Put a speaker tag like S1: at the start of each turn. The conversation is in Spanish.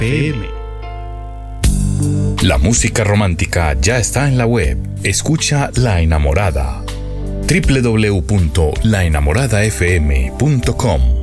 S1: FM.
S2: La música romántica ya está en la web. Escucha La Enamorada. www.laenamoradafm.com